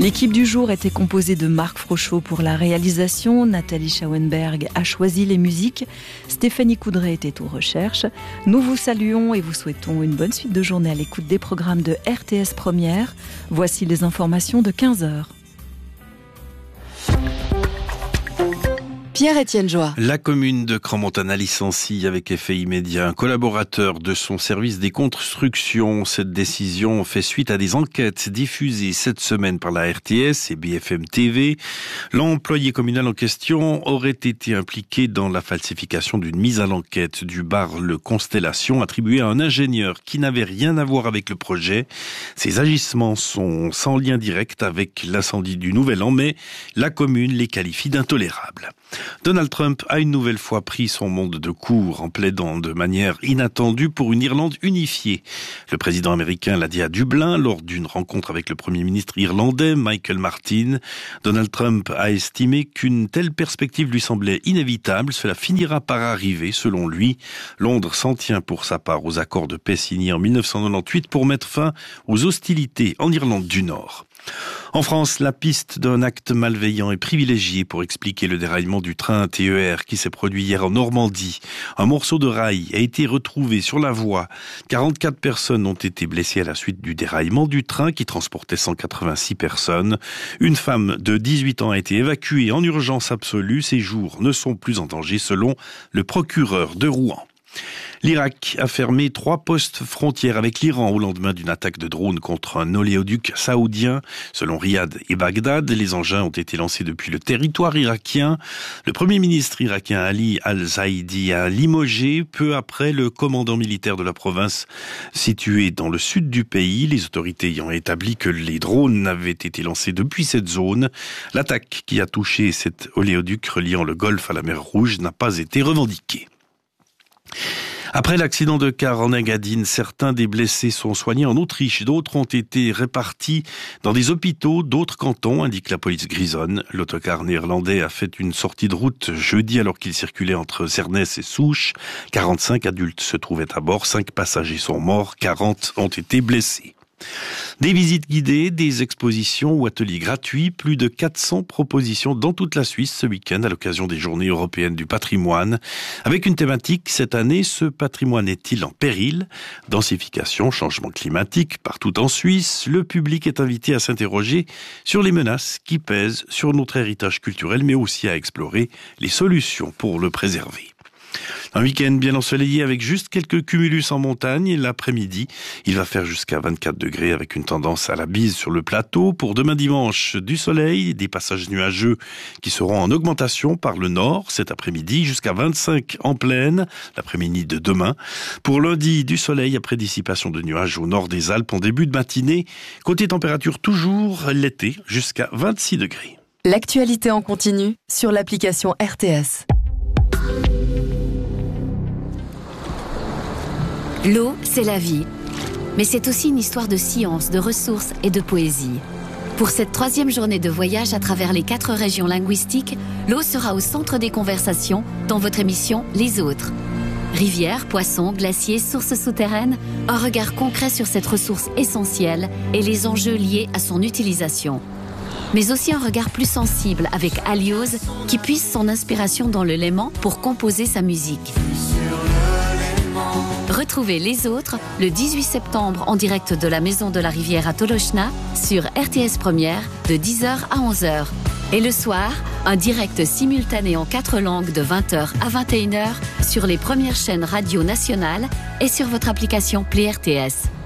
L'équipe du jour était composée de Marc Frochot pour la réalisation, Nathalie Schauenberg a choisi les musiques, Stéphanie Coudray était aux recherches. Nous vous saluons et vous souhaitons une bonne suite de journée à l'écoute des programmes de RTS Première. Voici les informations de 15h. Pierre-Étienne Joie. La commune de Crans-Montana licencie avec effet immédiat un collaborateur de son service des constructions. Cette décision fait suite à des enquêtes diffusées cette semaine par la RTS et BFM TV. L'employé communal en question aurait été impliqué dans la falsification d'une mise à l'enquête du bar Le Constellation attribué à un ingénieur qui n'avait rien à voir avec le projet. Ces agissements sont sans lien direct avec l'incendie du Nouvel An, mais la commune les qualifie d'intolérables. Donald Trump a une nouvelle fois pris son monde de court en plaidant de manière inattendue pour une Irlande unifiée. Le président américain l'a dit à Dublin lors d'une rencontre avec le premier ministre irlandais Michael Martin. Donald Trump a estimé qu'une telle perspective lui semblait inévitable. Cela finira par arriver, selon lui. Londres s'en tient pour sa part aux accords de paix signés en 1998 pour mettre fin aux hostilités en Irlande du Nord. En France, la piste d'un acte malveillant est privilégiée pour expliquer le déraillement du train TER qui s'est produit hier en Normandie. Un morceau de rail a été retrouvé sur la voie. 44 personnes ont été blessées à la suite du déraillement du train qui transportait 186 personnes. Une femme de 18 ans a été évacuée en urgence absolue. Ses jours ne sont plus en danger selon le procureur de Rouen. L'Irak a fermé 3 postes frontières avec l'Iran au lendemain d'une attaque de drone contre un oléoduc saoudien. Selon Riyad et Bagdad, les engins ont été lancés depuis le territoire irakien. Le premier ministre irakien Ali Al-Zaidi a limogé peu après le commandant militaire de la province située dans le sud du pays, les autorités ayant établi que les drones avaient été lancés depuis cette zone. L'attaque qui a touché cet oléoduc reliant le Golfe à la mer Rouge n'a pas été revendiquée. Après l'accident de car en Engadine, certains des blessés sont soignés en Autriche. D'autres ont été répartis dans des hôpitaux d'autres cantons, indique la police grisonne. L'autocar néerlandais a fait une sortie de route jeudi alors qu'il circulait entre Cernès et Souche. 45 adultes se trouvaient à bord, 5 passagers sont morts, 40 ont été blessés. Des visites guidées, des expositions ou ateliers gratuits, plus de 400 propositions dans toute la Suisse ce week-end à l'occasion des Journées européennes du patrimoine. Avec une thématique cette année, ce patrimoine est-il en péril ? Densification, changement climatique, partout en Suisse, le public est invité à s'interroger sur les menaces qui pèsent sur notre héritage culturel, mais aussi à explorer les solutions pour le préserver. Un week-end bien ensoleillé avec juste quelques cumulus en montagne. L'après-midi, il va faire jusqu'à 24 degrés avec une tendance à la bise sur le plateau. Pour demain dimanche, du soleil, des passages nuageux qui seront en augmentation par le nord cet après-midi jusqu'à 25 en plaine l'après-midi de demain. Pour lundi, du soleil après dissipation de nuages au nord des Alpes en début de matinée. Côté température, toujours l'été jusqu'à 26 degrés. L'actualité en continu sur l'application RTS. L'eau, c'est la vie. Mais c'est aussi une histoire de science, de ressources et de poésie. Pour cette 3e journée de voyage à travers les 4 régions linguistiques, l'eau sera au centre des conversations dans votre émission Les Autres. Rivières, poissons, glaciers, sources souterraines, un regard concret sur cette ressource essentielle et les enjeux liés à son utilisation. Mais aussi un regard plus sensible avec Alioz qui puise son inspiration dans le léman pour composer sa musique. Retrouvez Les Autres le 18 septembre en direct de la Maison de la Rivière à Tolochna sur RTS Première de 10h à 11h. Et le soir, un direct simultané en 4 langues de 20h à 21h sur les premières chaînes radio nationales et sur votre application Play RTS.